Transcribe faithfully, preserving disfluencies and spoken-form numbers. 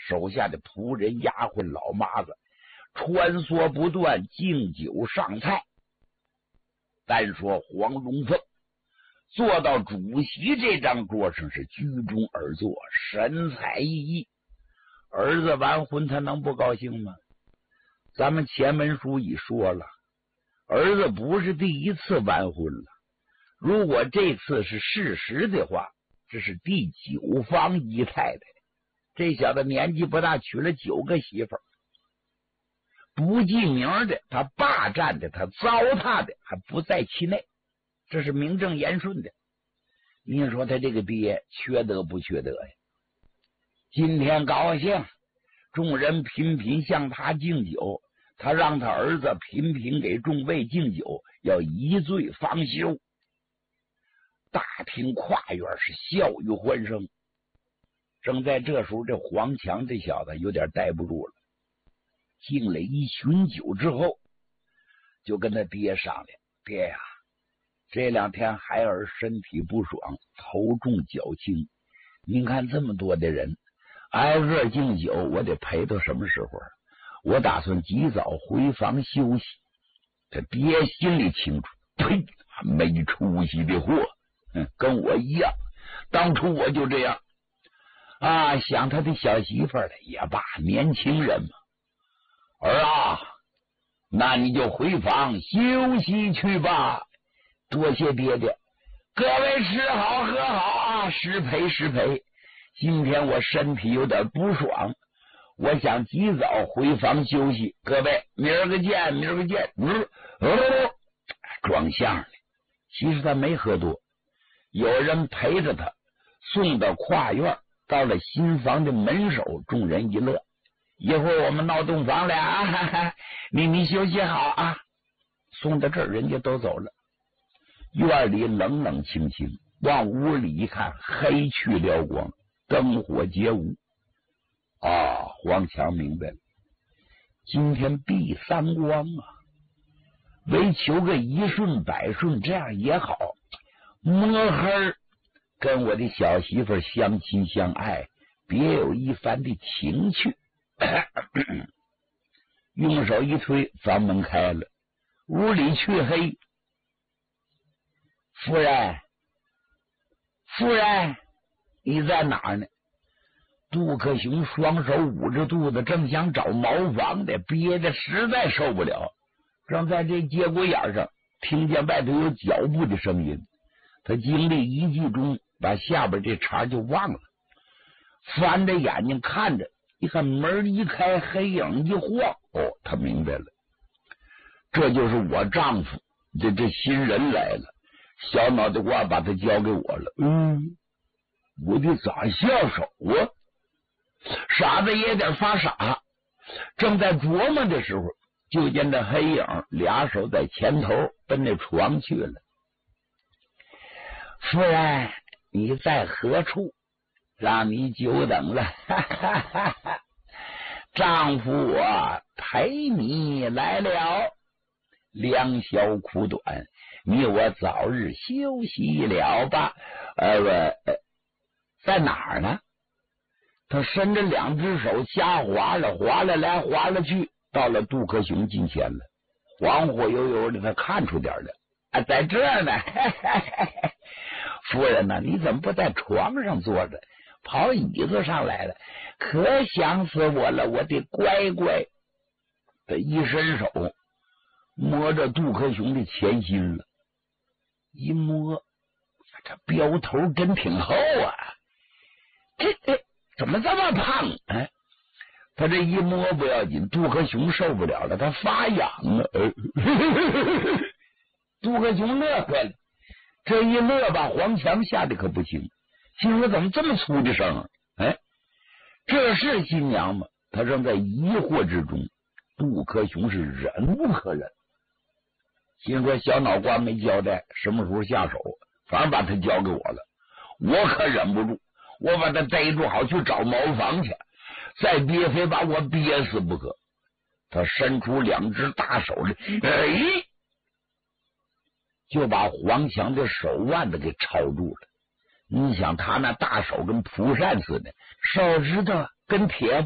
手下的仆人、丫鬟、老妈子穿梭不断，敬酒上菜。单说黄龙凤坐到主席这张桌上是居中而坐，神采奕奕。儿子完婚，他能不高兴吗？咱们前文书已说了，儿子不是第一次完婚了。如果这次是事实的话，这是第九房姨太太。这小子年纪不大，娶了九个媳妇儿，不记名的，他霸占的，他糟蹋的，还不在其内，这是名正言顺的。你说他这个爹缺德不缺德呀？今天高兴，众人频频向他敬酒，他让他儿子频频给众位敬酒，要一醉方休。大厅跨院是笑语欢声。正在这时候，这黄强这小子有点待不住了，敬了一巡酒之后，就跟他爹商量：爹呀、啊，这两天孩儿身体不爽，头重脚轻，您看这么多的人挨个敬酒，我得陪到什么时候？我打算及早回房休息。这爹心里清楚，呸，没出息的货，嗯，跟我一样，当初我就这样啊，想他的小媳妇儿了也罢，年轻人嘛。儿啊，那你就回房休息去吧。多谢爹爹，各位吃好喝好啊，失陪失陪。今天我身体有点不爽，我想及早回房休息。各位，明儿个见，明儿个见。嗯，哦，装相呢。其实他没喝多，有人陪着他送到跨院，到了新房的门首，众人一乐。一会儿我们闹洞房了啊，哈哈，你你休息好啊。送到这儿，人家都走了。院里冷冷清清，往屋里一看，黑去了光，灯火皆无。啊，黄强明白了，今天避三光啊，为求个一顺百顺，这样也好。摸黑跟我的小媳妇相亲相爱，别有一番的情趣。用手一推，房门开了，屋里黢黑。夫人，夫人，你在哪儿呢？杜克雄双手捂着肚子，正想找茅房的，憋得实在受不了。正在这节骨眼上，听见外头有脚步的声音，他精力一集中，把下边这茬就忘了，翻着眼睛看着，一看门一开，黑影一晃，哦，他明白了，这就是我丈夫，这这新人来了。小脑袋瓜把他交给我了，嗯，我得咋下手啊？傻子也得发傻，正在琢磨的时候，就见这黑影俩手在前头奔那床去了。夫人，你在何处？让你久等了，哈哈哈哈，丈夫我陪你来了。良宵苦短，你我早日休息了吧。呃，呃在哪儿呢？他伸着两只手瞎划了，划了来，划了去，到了杜克雄近前了。恍惚悠悠的，他看出点了，啊，在这儿呢。夫人呢？你怎么不在床上坐着，跑椅子上来了？可想死我了，我的乖乖！他一伸手摸着杜克雄的前心了，一摸，这标头真挺厚啊！这这怎么这么胖？哎，他这一摸不要紧，杜克雄受不了了，他发痒啊！杜克雄乐坏了，这一乐把黄强吓得可不轻，心说怎么这么粗的声？哎，这是新娘吗？他正在疑惑之中，杜克雄是忍无可忍。心说小脑瓜没交代，什么时候下手？反正把他交给我了，我可忍不住，我把他逮住，好去找茅房去，再憋非把我憋死不可。他伸出两只大手来，哎，就把黄强的手腕子给抄住了。你想他那大手跟蒲扇似的，手指头跟铁